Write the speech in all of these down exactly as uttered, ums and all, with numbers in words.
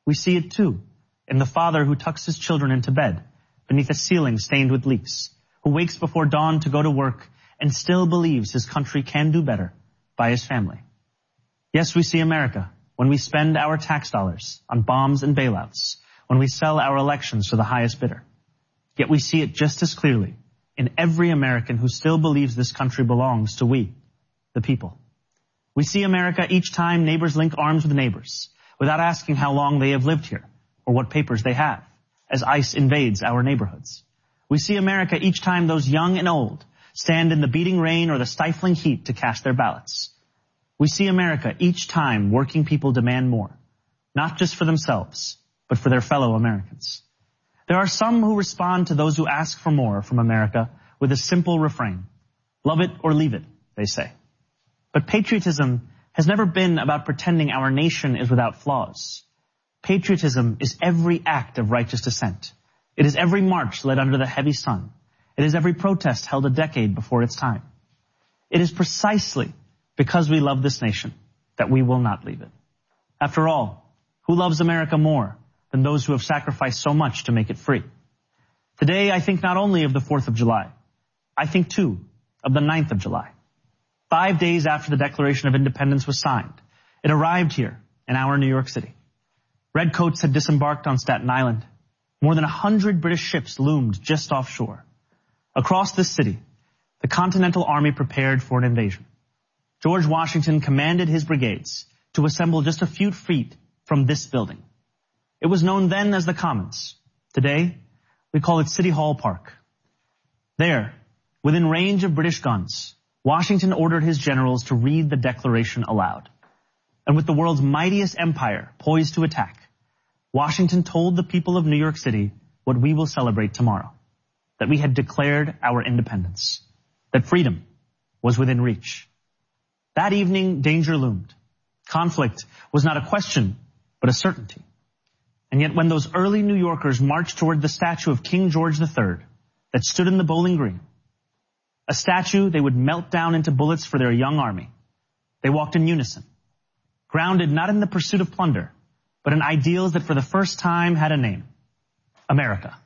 We see it too in the father who tucks his children into bed beneath a ceiling stained with leaks, who wakes before dawn to go to work and still believes his country can do better by his family. Yes, we see America when we spend our tax dollars on bombs and bailouts, when we sell our elections to the highest bidder. Yet we see it just as clearly in every American who still believes this country belongs to we, the people. We see America each time neighbors link arms with neighbors without asking how long they have lived here or what papers they have, as ICE invades our neighborhoods. We see America each time those young and old stand in the beating rain or the stifling heat to cast their ballots. We see America each time working people demand more, not just for themselves, but for their fellow Americans. There are some who respond to those who ask for more from America with a simple refrain. Love it or leave it, they say. But patriotism has never been about pretending our nation is without flaws. Patriotism is every act of righteous dissent. It is every march led under the heavy sun. It is every protest held a decade before its time. It is precisely because we love this nation that we will not leave it. After all, who loves America more than those who have sacrificed so much to make it free? Today, I think not only of the fourth of July, I think too of the ninth of July. Five days after the Declaration of Independence was signed, it arrived here in our New York City. Redcoats had disembarked on Staten Island. More than a hundred British ships loomed just offshore. Across this city, the Continental Army prepared for an invasion. George Washington commanded his brigades to assemble just a few feet from this building. It was known then as the Commons. Today, we call it City Hall Park. There, within range of British guns, Washington ordered his generals to read the Declaration aloud. And with the world's mightiest empire poised to attack, Washington told the people of New York City what we will celebrate tomorrow, that we had declared our independence, that freedom was within reach. That evening, danger loomed. Conflict was not a question, but a certainty. And yet when those early New Yorkers marched toward the statue of King George the Third that stood in the Bowling Green, a statue they would melt down into bullets for their young army, they walked in unison, grounded not in the pursuit of plunder, but in ideals that for the first time had a name: America.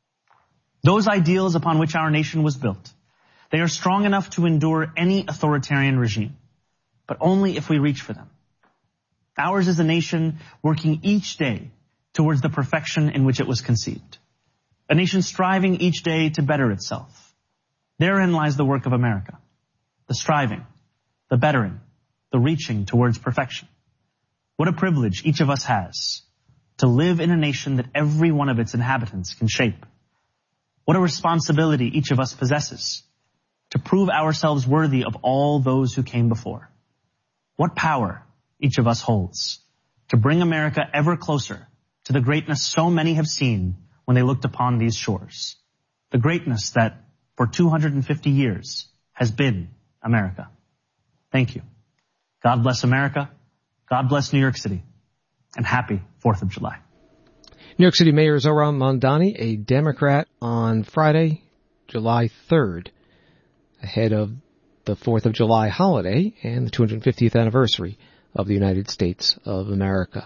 Those ideals upon which our nation was built, they are strong enough to endure any authoritarian regime, but only if we reach for them. Ours is a nation working each day towards the perfection in which it was conceived. A nation striving each day to better itself. Therein lies the work of America. The striving, the bettering, the reaching towards perfection. What a privilege each of us has to live in a nation that every one of its inhabitants can shape. What a responsibility each of us possesses to prove ourselves worthy of all those who came before. What power each of us holds to bring America ever closer to the greatness so many have seen when they looked upon these shores. The greatness that for two hundred fifty years has been America. Thank you. God bless America. God bless New York City. And happy fourth of July. New York City Mayor Zohran Mamdani, a Democrat, on Friday, July third, ahead of the fourth of July holiday and the two hundred fiftieth anniversary of the United States of America.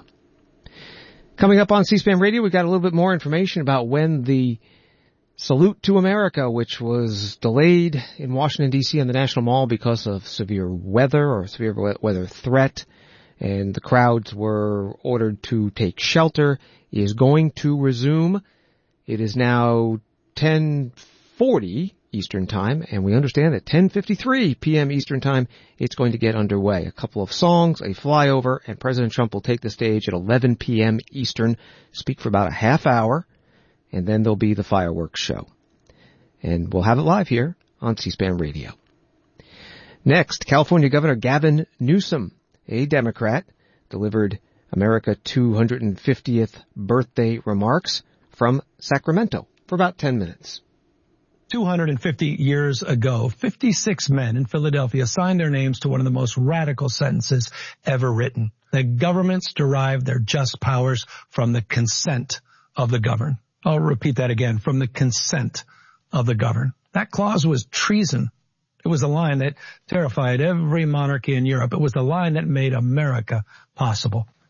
Coming up on C-SPAN Radio, we've got a little bit more information about when the Salute to America, which was delayed in Washington, D C on the National Mall because of severe weather or severe weather threat, and the crowds were ordered to take shelter, is going to resume. It is now ten forty Eastern Time, and we understand at ten fifty-three p.m. Eastern Time, it's going to get underway. A couple of songs, a flyover, and President Trump will take the stage at eleven p.m. Eastern, speak for about a half hour, and then there'll be the fireworks show. And we'll have it live here on C-SPAN Radio. Next, California Governor Gavin Newsom, a Democrat, delivered America two hundred fiftieth birthday remarks from Sacramento for about ten minutes. two hundred fifty years ago, fifty-six men in Philadelphia signed their names to one of the most radical sentences ever written. That governments derive their just powers from the consent of the governed. I'll repeat that again, from the consent of the governed. That clause was treason. It was a line that terrified every monarchy in Europe. It was the line that made America possible.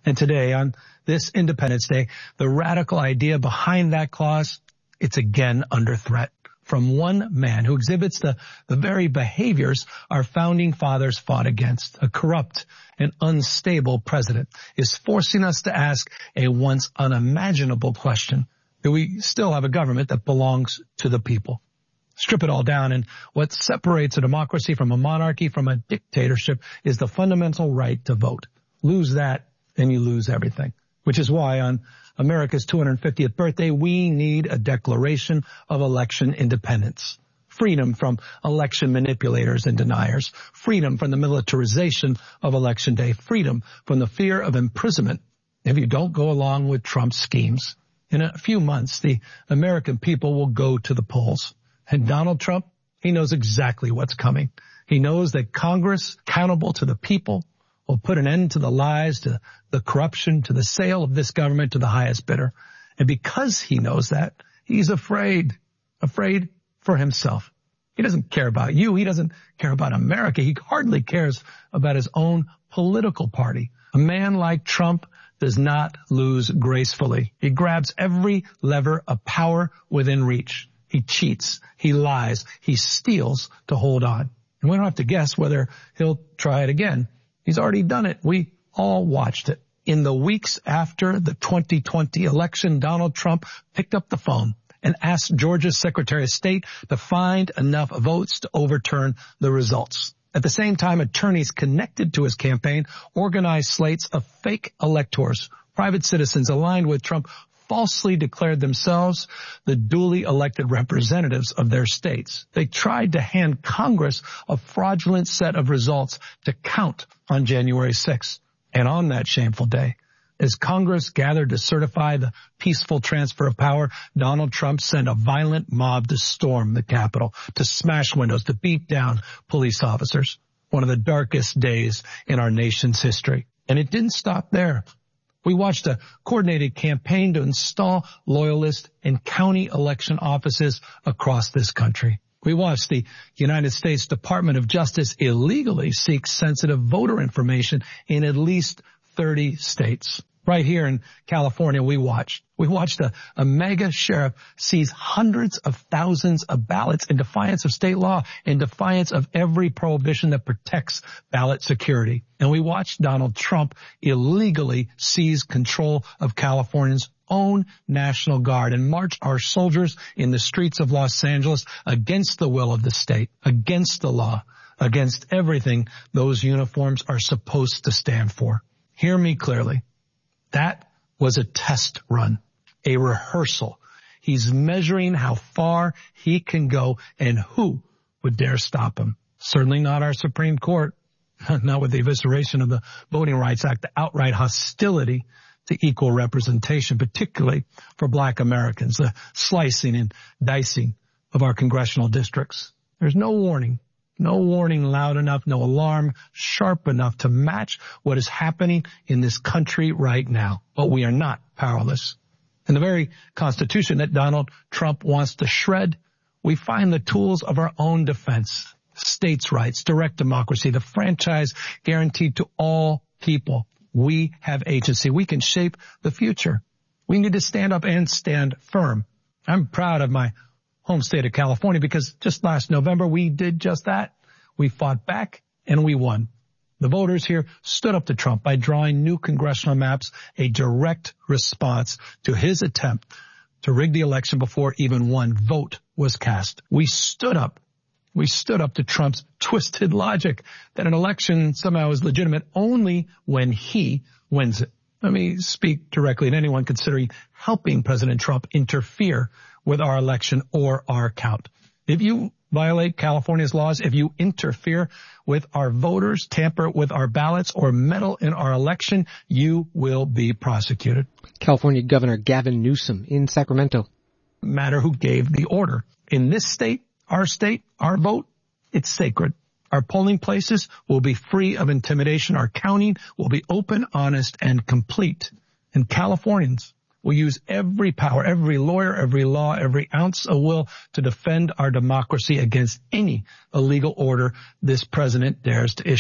And today, on this Independence Day, the radical idea behind that clause, it's again under threat from one man who exhibits the, the very behaviors our founding fathers fought against. A corrupt and unstable president is forcing us to ask a once unimaginable question. Do we still have a government that belongs to the people? Strip it all down, and what separates a democracy from a monarchy, from a dictatorship, is the fundamental right to vote. Lose that, and you lose everything. Which is why on America's two hundred fiftieth birthday, we need a declaration of election independence. Freedom from election manipulators and deniers. Freedom from the militarization of Election Day. Freedom from the fear of imprisonment if you don't go along with Trump's schemes. In a few months, the American people will go to the polls. And Donald Trump, he knows exactly what's coming. He knows that Congress, accountable to the people, will put an end to the lies, to the corruption, to the sale of this government to the highest bidder. And because he knows that, he's afraid, afraid for himself. He doesn't care about you. He doesn't care about America. He hardly cares about his own political party. A man like Trump does not lose gracefully. He grabs every lever of power within reach. He cheats, he lies, he steals to hold on. And we don't have to guess whether he'll try it again. He's already done it. We all watched it. In the weeks after the twenty twenty election, Donald Trump picked up the phone and asked Georgia's Secretary of State to find enough votes to overturn the results. At the same time, attorneys connected to his campaign organized slates of fake electors, private citizens aligned with Trump, falsely declared themselves the duly elected representatives of their states. They tried to hand Congress a fraudulent set of results to count on January sixth. And on that shameful day, as Congress gathered to certify the peaceful transfer of power, Donald Trump sent a violent mob to storm the Capitol, to smash windows, to beat down police officers. One of the darkest days in our nation's history. And it didn't stop there. We watched a coordinated campaign to install loyalists in county election offices across this country. We watched the United States Department of Justice illegally seek sensitive voter information in at least thirty states. Right here in California, we watched. We watched a, a mega sheriff seize hundreds of thousands of ballots in defiance of state law, in defiance of every prohibition that protects ballot security. And we watched Donald Trump illegally seize control of California's own National Guard and march our soldiers in the streets of Los Angeles against the will of the state, against the law, against everything those uniforms are supposed to stand for. Hear me clearly. That was a test run, a rehearsal. He's measuring how far he can go and who would dare stop him. Certainly not our Supreme Court, not with the evisceration of the Voting Rights Act, the outright hostility to equal representation, particularly for black Americans, the slicing and dicing of our congressional districts. There's no warning. No warning loud enough, no alarm sharp enough to match what is happening in this country right now. But we are not powerless. In the very Constitution that Donald Trump wants to shred, we find the tools of our own defense. States' rights, direct democracy, the franchise guaranteed to all people. We have agency. We can shape the future. We need to stand up and stand firm. I'm proud of my home state of California, because just last November we did just that. We fought back and we won. The voters here stood up to Trump by drawing new congressional maps, a direct response to his attempt to rig the election before even one vote was cast. We stood up. We stood up to Trump's twisted logic that an election somehow is legitimate only when he wins it. Let me speak directly to anyone considering helping President Trump interfere with our election or our count. If you violate California's laws, if you interfere with our voters, tamper with our ballots, or meddle in our election, you will be prosecuted. California Governor Gavin Newsom in Sacramento. Matter who gave the order. In this state, our state, our vote, it's sacred. Our polling places will be free of intimidation. Our counting will be open, honest, and complete. And Californians will use every power, every lawyer, every law, every ounce of will to defend our democracy against any illegal order this president dares to issue.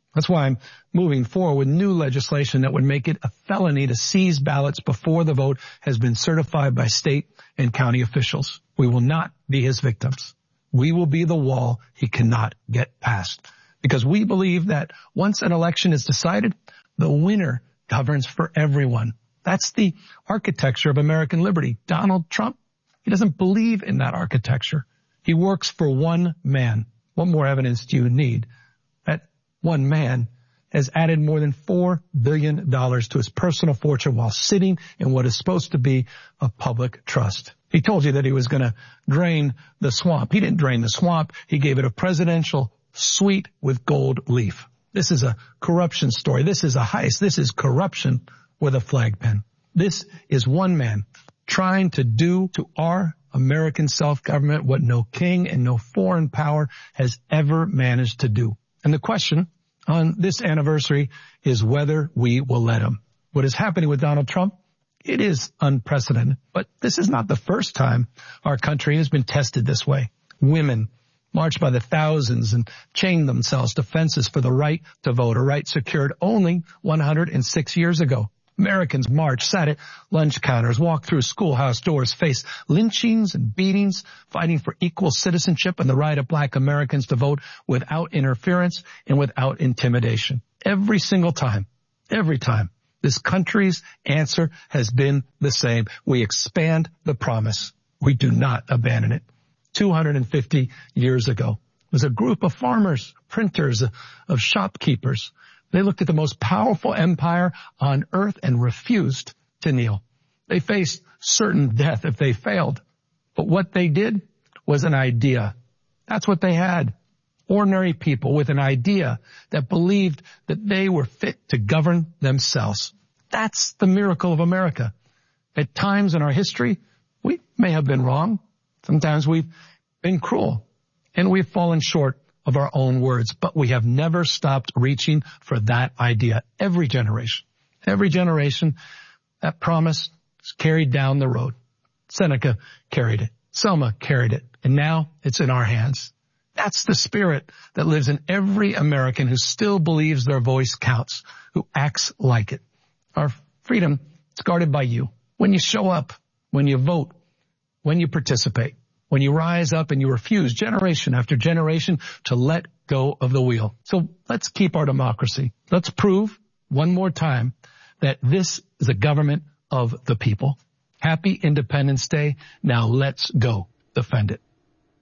That's why I'm moving forward with new legislation that would make it a felony to seize ballots before the vote has been certified by state and county officials. We will not be his victims. We will be the wall he cannot get past. Because we believe that once an election is decided, the winner governs for everyone. That's the architecture of American liberty. Donald Trump, he doesn't believe in that architecture. He works for one man. What more evidence do you need? That one man has added more than four billion dollars to his personal fortune while sitting in what is supposed to be a public trust. He told you that he was going to drain the swamp. He didn't drain the swamp. He gave it a presidential suite with gold leaf. This is a corruption story. This is a heist. This is corruption with a flag pen. This is one man trying to do to our American self-government what no king and no foreign power has ever managed to do. And the question on this anniversary is whether we will let him. What is happening with Donald Trump? It is unprecedented. But this is not the first time our country has been tested this way. Women marched by the thousands and chained themselves to fences for the right to vote, a right secured only one hundred six years ago. Americans marched, sat at lunch counters, walked through schoolhouse doors, faced lynchings and beatings, fighting for equal citizenship and the right of black Americans to vote without interference and without intimidation. Every single time, every time, this country's answer has been the same. We expand the promise. We do not abandon it. two hundred fifty years ago, it was a group of farmers, printers, of shopkeepers. They looked at the most powerful empire on earth and refused to kneel. They faced certain death if they failed. But what they did was an idea. That's what they had. Ordinary people with an idea that believed that they were fit to govern themselves. That's the miracle of America. At times in our history, we may have been wrong. Sometimes we've been cruel and we've fallen short of our own words, but we have never stopped reaching for that idea. Every generation, every generation, that promise is carried down the road. Seneca carried it. Selma carried it. And now it's in our hands. That's the spirit that lives in every American who still believes their voice counts, who acts like it. Our freedom is guarded by you. When you show up, when you vote, when you participate, when you rise up and you refuse generation after generation to let go of the wheel. So let's keep our democracy. Let's prove one more time that this is a government of the people. Happy Independence Day. Now let's go defend it.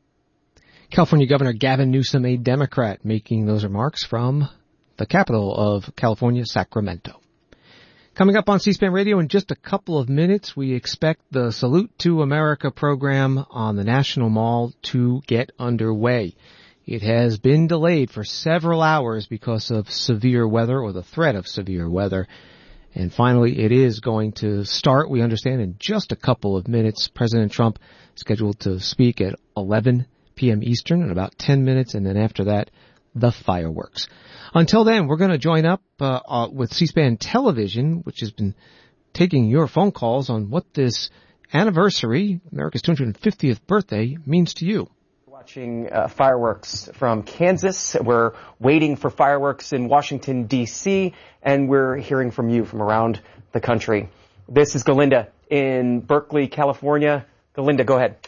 California Governor Gavin Newsom, a Democrat, making those remarks from the capital of California, Sacramento. Coming up on C-SPAN Radio in just a couple of minutes, we expect the Salute to America program on the National Mall to get underway. It has been delayed for several hours because of severe weather or the threat of severe weather. And finally, it is going to start, we understand, in just a couple of minutes. President Trump scheduled to speak at eleven p.m. Eastern in about ten minutes, and then after that, the fireworks. Until then, we're going to join up uh, uh, with C-SPAN Television, which has been taking your phone calls on what this anniversary, America's two hundred fiftieth birthday, means to you. Watching uh, fireworks from Kansas. We're waiting for fireworks in Washington, D C, and we're hearing from you from around the country. This is Galinda in Berkeley, California. Galinda, go ahead.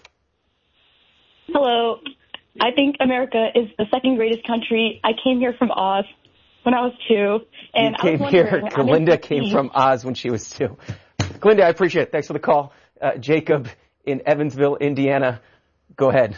Hello. I think America is the second greatest country. I came here from Oz when I was two. And you came I was here. Galinda came from Oz when she was two. Galinda, I appreciate it. Thanks for the call. Uh, Jacob in Evansville, Indiana. Go ahead.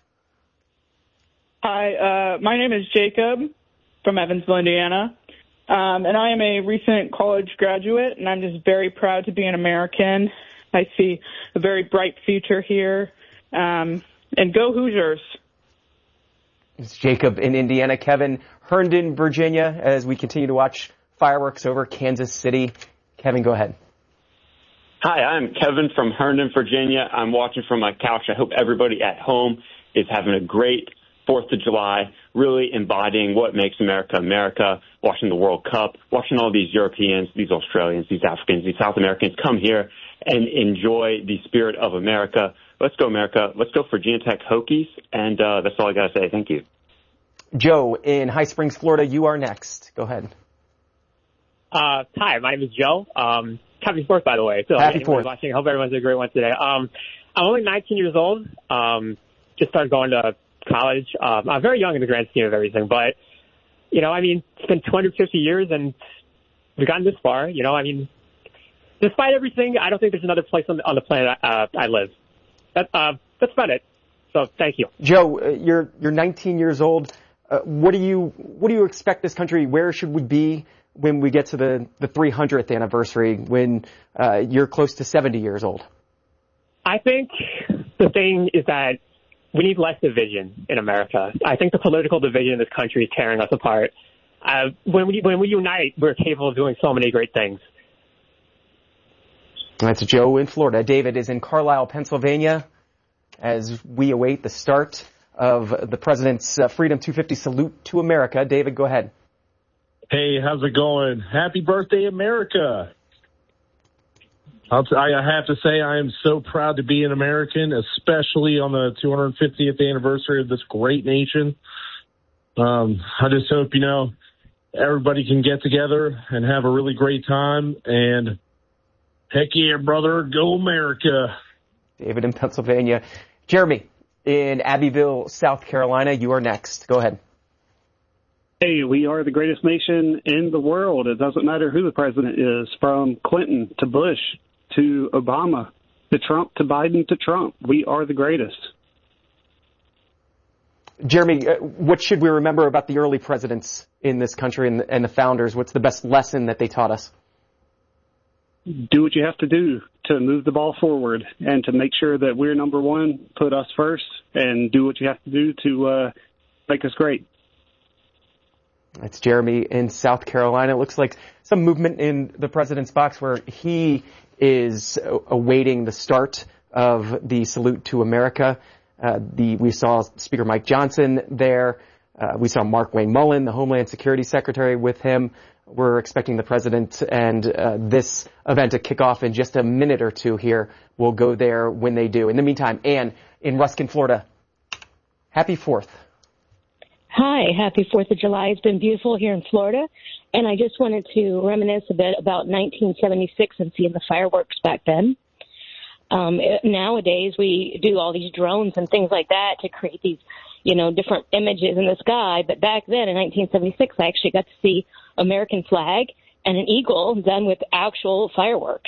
Hi, uh, my name is Jacob from Evansville, Indiana. Um, and I am a recent college graduate, and I'm just very proud to be an American. I see a very bright future here. Um, and go Hoosiers. It's Jacob in Indiana. Kevin, Herndon, Virginia, as we continue to watch fireworks over Kansas City. Kevin, go ahead. Hi, I'm Kevin from Herndon, Virginia. I'm watching from my couch. I hope everybody at home is having a great fourth of July, really embodying what makes America America, watching the World Cup, watching all these Europeans, these Australians, these Africans, these South Americans come here and enjoy the spirit of America. Let's go, America. Let's go Virginia Tech Hokies. And uh, that's all I got to say. Thank you. Joe in High Springs, Florida, you are next. Go ahead. Uh, hi, my name is Joe. Um, happy Fourth, by the way. So happy Fourth. Watching, I hope everyone's a great one today. Um, I'm only nineteen years old. Um, just started going to college. Um, I'm very young in the grand scheme of everything, but, you know, I mean, it's been two hundred fifty years and we've gotten this far. You know, I mean, despite everything, I don't think there's another place on the, on the planet uh, I live. That, uh, that's about it. So thank you. Joe, uh, you're, you're nineteen years old. Uh, what do you, what do you expect this country, where should we be when we get to the, the three hundredth anniversary, when uh, you're close to seventy years old? I think the thing is that we need less division in America. I think the political division in this country is tearing us apart. Uh, when we when we unite, we're capable of doing so many great things. That's Joe in Florida. David is in Carlisle, Pennsylvania, as we await the start of the President's uh, Freedom two fifty Salute to America. David, go ahead. Hey, how's it going? Happy birthday, America. I'll t- I have to say I am so proud to be an American, especially on the two hundred fiftieth anniversary of this great nation. Um, I just hope, you know, everybody can get together and have a really great time. And heck yeah, brother, go America. David in Pennsylvania. Jeremy in Abbeville, South Carolina, you are next. Go ahead. Hey, we are the greatest nation in the world. It doesn't matter who the president is, from Clinton to Bush to Obama to Trump to Biden to Trump. We are the greatest. Jeremy, uh, what should we remember about the early presidents in this country and, and the founders? What's the best lesson that they taught us? Do what you have to do to move the ball forward and to make sure that we're number one, put us first, and do what you have to do to uh, make us great. That's Jeremy in South Carolina. It looks like some movement in the president's box where he is awaiting the start of the Salute to America. Uh, the, we saw Speaker Mike Johnson there. Uh, we saw Mark Wayne Mullen, the Homeland Security Secretary, with him. We're expecting the president and uh, this event to kick off in just a minute or two here. We'll go there when they do. In the meantime, Ann in Ruskin, Florida. Happy Fourth. Hi, happy Fourth of July. It's been beautiful here in Florida, and I just wanted to reminisce a bit about nineteen seventy-six and seeing the fireworks back then. Um, it, nowadays, we do all these drones and things like that to create these, you know, different images in the sky. But back then, in nineteen seventy-six, I actually got to see American flag and an eagle done with actual fireworks.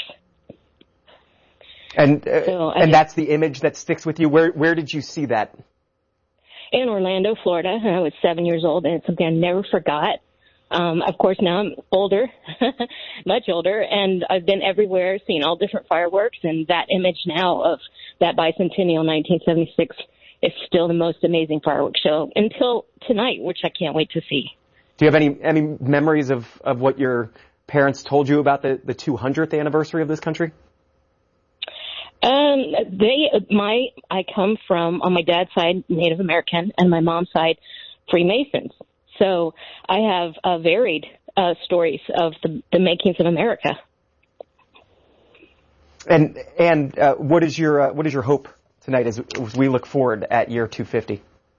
And uh, so and just, that's the image that sticks with you. Where where did you see that? In Orlando, Florida. I was seven years old, and it's something I never forgot. Um, of course, now I'm older, much older, and I've been everywhere, seen all different fireworks, and that image now of that bicentennial nineteen seventy-six is still the most amazing fireworks show until tonight, which I can't wait to see. Do you have any any memories of, of what your parents told you about the, the two hundredth anniversary of this country? Um, they, my, I come from, on my dad's side, Native American, and my mom's side, Freemasons. So I have uh, varied uh, stories of the, the makings of America. And and uh, what is your uh, what is your hope tonight as, as we look forward at year two fifty?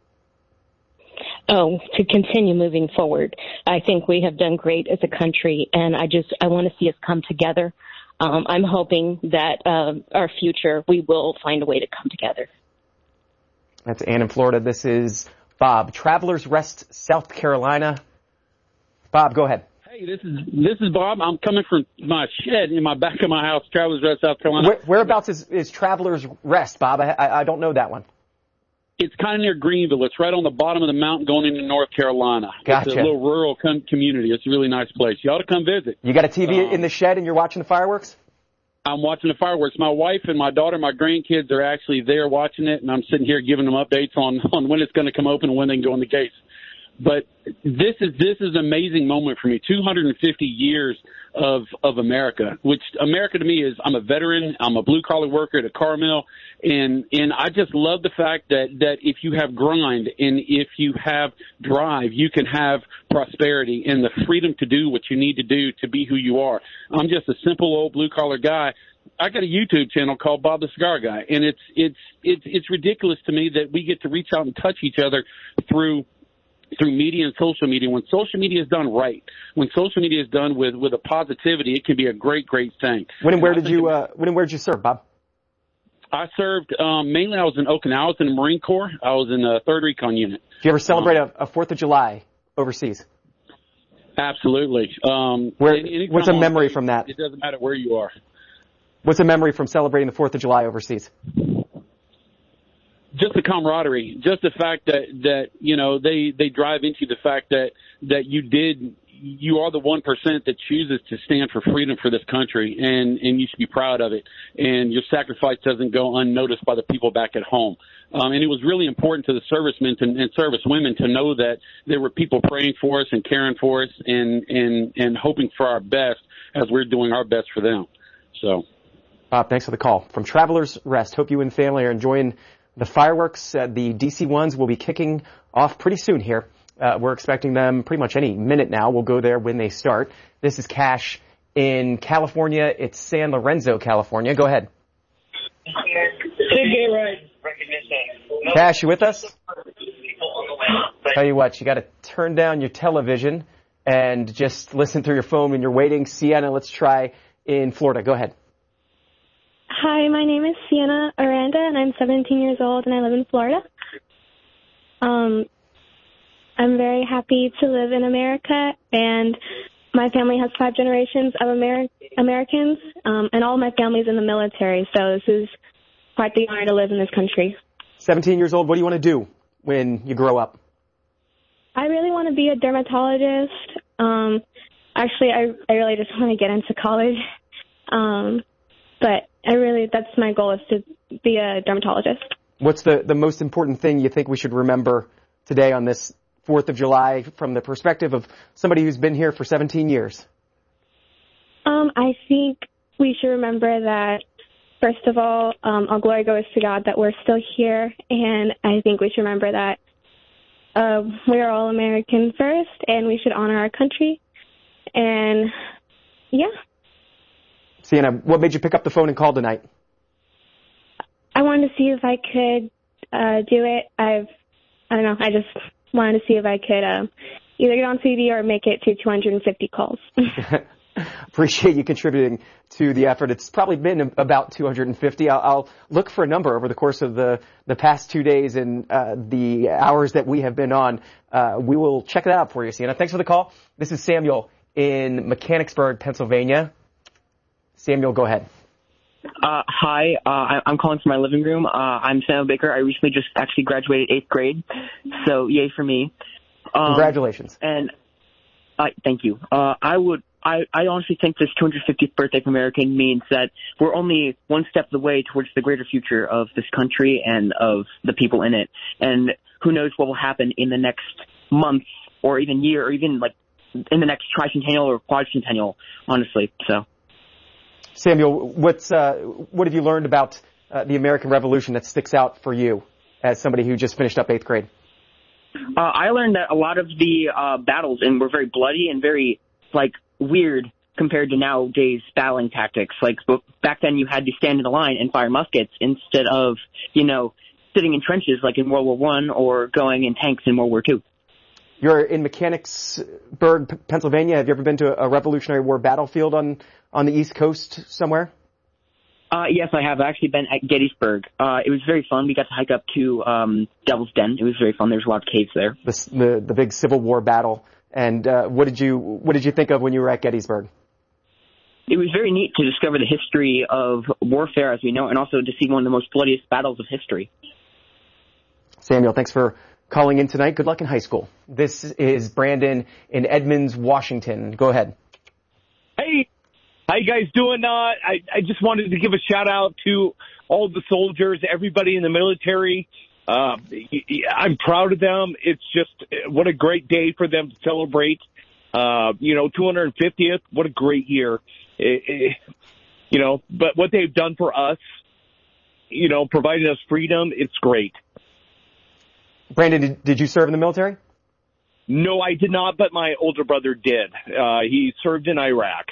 Oh, to continue moving forward. I think we have done great as a country, and I just I want to see us come together. Um, I'm hoping that uh, our future, we will find a way to come together. That's Ann in Florida. This is Bob, Travelers Rest, South Carolina. Bob, go ahead. Hey, this is this is Bob. I'm coming from my shed in my back of my house, Travelers Rest, South Carolina. Where, whereabouts is, is Travelers Rest, Bob? I, I, I don't know that one. It's kind of near Greenville. It's right on the bottom of the mountain going into North Carolina. Gotcha. It's a little rural com- community. It's a really nice place. You ought to come visit. You got a T V um, in the shed and you're watching the fireworks? I'm watching the fireworks. My wife and my daughter, my grandkids are actually there watching it, and I'm sitting here giving them updates on, on when it's going to come open and when they can go in the gates. But this is this is an amazing moment for me. two hundred fifty years of of America, which America to me is, I'm a veteran. I'm a blue collar worker at a car mill. And, and I just love the fact that, that if you have grind and if you have drive, you can have prosperity and the freedom to do what you need to do to be who you are. I'm just a simple old blue collar guy. I got a YouTube channel called Bob the Cigar Guy, and it's, it's, it's, it's ridiculous to me that we get to reach out and touch each other through through media and social media. When social media is done right, when social media is done with, with a positivity, it can be a great, great thing. When and where did you, uh, when and where did you serve, Bob? I served, um, mainly I was in Okinawa. I was in the Marine Corps. I was in the third Recon Unit. Did you ever celebrate um, a, a fourth of July overseas? Absolutely. Um, where, what's a memory from that? It doesn't matter where you are. What's a memory from celebrating the fourth of July overseas? Just the camaraderie, just the fact that, that, you know, they, they drive into the fact that, that you did, you are the one percent that chooses to stand for freedom for this country, and, and you should be proud of it. And your sacrifice doesn't go unnoticed by the people back at home. Um, and it was really important to the servicemen and, and servicewomen to know that there were people praying for us and caring for us and, and, and hoping for our best as we're doing our best for them. So. Bob, thanks for the call. From Travelers Rest, hope you and family are enjoying the fireworks. Uh, the D C ones will be kicking off pretty soon here. Uh, we're expecting them pretty much any minute now. We'll go there when they start. This is Cash in California. It's San Lorenzo, California. Go ahead. Cash, you with us? Tell you what, you got to turn down your television and just listen through your phone when you're waiting. Sienna, let's try in Florida. Go ahead. Hi, my name is Sienna Aranda, and I'm seventeen years old, and I live in Florida. Um, I'm very happy to live in America, and my family has five generations of Ameri- Americans, um, and all my family's in the military, so this is quite the honor to live in this country. seventeen years old, what do you want to do when you grow up? I really want to be a dermatologist. Um, actually, I, I really just want to get into college. Um, but I really, that's my goal, is to be a dermatologist. What's the, the most important thing you think we should remember today on this fourth of July from the perspective of somebody who's been here for seventeen years? Um, I think we should remember that, first of all, um, all glory goes to God that we're still here, and I think we should remember that uh, we're all American first, and we should honor our country, and yeah. Sienna, what made you pick up the phone and call tonight? I wanted to see if I could uh, do it. I've, I don't know, I just wanted to see if I could uh, either get on T V or make it to two hundred fifty calls. Appreciate you contributing to the effort. It's probably been about two hundred fifty. I'll, I'll look for a number over the course of the, the past two days and uh, the hours that we have been on. Uh, we will check it out for you, Sienna. Thanks for the call. This is Samuel in Mechanicsburg, Pennsylvania. Samuel, go ahead. Uh, hi, uh, I'm calling from my living room. Uh, I'm Samuel Baker. I recently just actually graduated eighth grade, so yay for me. Um, Congratulations. And uh, thank you. Uh, I would, I, I honestly think this two hundred fiftieth birthday of American means that we're only one step of the way towards the greater future of this country and of the people in it. And who knows what will happen in the next month or even year or even like in the next tricentennial or quadcentennial, honestly, so. Samuel, what's, uh, what have you learned about uh, the American Revolution that sticks out for you as somebody who just finished up eighth grade? Uh, I learned that a lot of the uh, battles and were very bloody and very, like, weird compared to nowadays battling tactics. Like, back then you had to stand in a line and fire muskets instead of, you know, sitting in trenches like in World War One or going in tanks in World War Two. You're in Mechanicsburg, Pennsylvania. Have you ever been to a Revolutionary War battlefield on, on the East Coast somewhere? Uh, yes, I have. I've actually been at Gettysburg. Uh, it was very fun. We got to hike up to um, Devil's Den. It was very fun. There's a lot of caves there. The, the, the big Civil War battle. And uh, what did you what did you think of when you were at Gettysburg? It was very neat to discover the history of warfare as we know, and also to see one of the most bloodiest battles of history. Samuel, thanks for calling in tonight. Good luck in high school. This is Brandon in Edmonds, Washington. Go ahead. Hey, how you guys doing? Uh, I, I just wanted to give a shout out to all the soldiers, everybody in the military. Uh, I'm proud of them. It's just what a great day for them to celebrate. Uh, you know, two hundred fiftieth. What a great year. It, it, you know, but what they've done for us, you know, providing us freedom, it's great. Brandon, did, did you serve in the military? No, I did not, but my older brother did. Uh, he served in Iraq.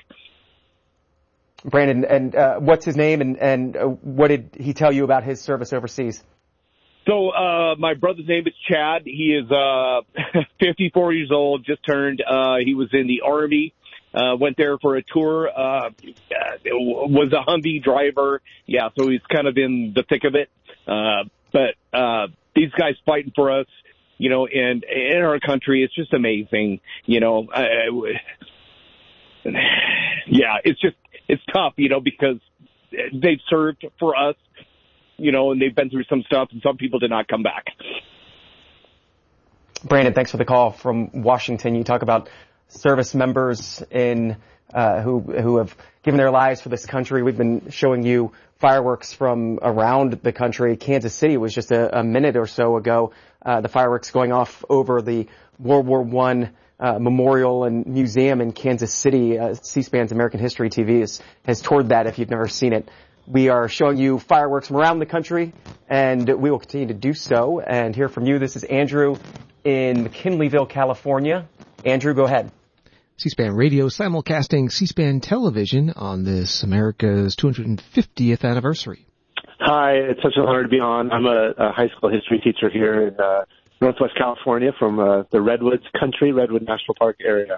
Brandon, and uh, what's his name, and, and uh, what did he tell you about his service overseas? So, uh, my brother's name is Chad. He is, uh, fifty-four years old, just turned. Uh, he was in the Army, uh, went there for a tour, uh, was a Humvee driver. Yeah, so he's kind of in the thick of it. Uh, but, uh, these guys fighting for us, you know, and in our country, it's just amazing. You know, I, I, yeah, it's just, it's tough, you know, because they've served for us. You know, and they've been through some stuff, and some people did not come back. Brandon, thanks for the call from Washington. You talk about service members in uh, who who have given their lives for this country. We've been showing you fireworks from around the country. Kansas City was just a, a minute or so ago. Uh, the fireworks going off over the World War One uh, Memorial and Museum in Kansas City. Uh, C-SPAN's American History T V is, has toured that if you've never seen it. We are showing you fireworks from around the country, and we will continue to do so and hear from you. This is Andrew in McKinleyville, California. Andrew, go ahead. C-SPAN Radio simulcasting C-SPAN television on this America's two hundred fiftieth anniversary. Hi, it's such an honor to be on. I'm a, a high school history teacher here in uh, Northwest California from uh, the Redwoods Country, Redwood National Park area.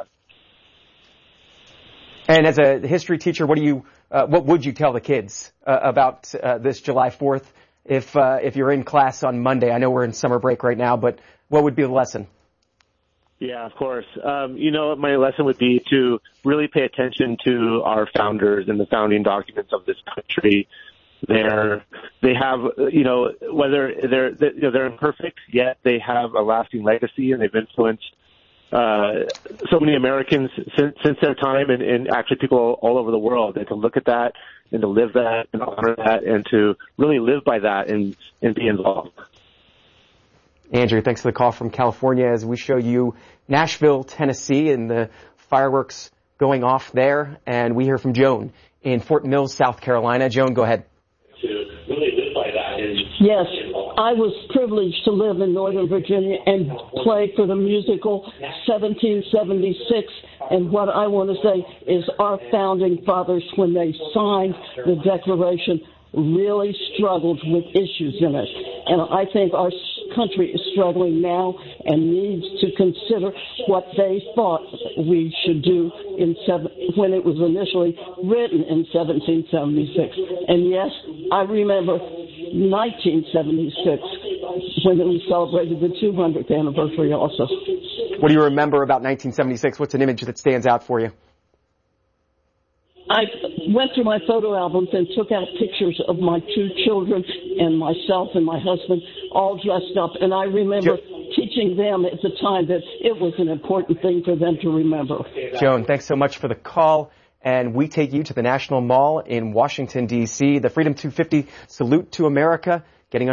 And as a history teacher, what do you, uh, what would you tell the kids uh, about uh, this July fourth if uh, if you're in class on Monday? I know we're in summer break right now, but what would be the lesson? Yeah, of course. Um, you know, my lesson would be to really pay attention to our founders and the founding documents of this country. They're, they have, you know, whether they're, they're, you know, they're imperfect, yet they have a lasting legacy, and they've influenced uh, so many Americans since, since their time, and, and actually people all over the world. And to look at that and to live that and honor that and to really live by that and, and be involved. Andrew, thanks for the call from California as we show you Nashville, Tennessee, and the fireworks going off there. And we hear from Joan in Fort Mills, South Carolina. Joan, go ahead. To really live by that. And yes, I was privileged to live in Northern Virginia and play for the musical seventeen seventy-six. And what I want to say is our founding fathers, when they signed the Declaration, really struggled with issues in it. And I think our country is struggling now and needs to consider what they thought we should do in seven, when it was initially written in seventeen seventy-six. And yes, I remember nineteen seventy-six when we celebrated the two hundredth anniversary also. What do you remember about nineteen seventy-six? What's an image that stands out for you? I went through my photo albums and took out pictures of my two children and myself and my husband all dressed up. And I remember jo- teaching them at the time that it was an important thing for them to remember. Joan, thanks so much for the call. And we take you to the National Mall in Washington, D C The Freedom two fifty Salute to America